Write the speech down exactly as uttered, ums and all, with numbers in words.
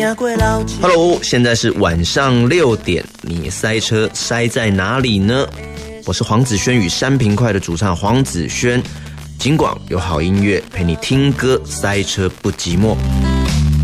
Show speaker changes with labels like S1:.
S1: Hello， 现在是晚上六点，你塞车塞在哪里呢？我是黄子轩与山平快的主唱黄子轩，尽管有好音乐陪你听歌，塞车不寂寞。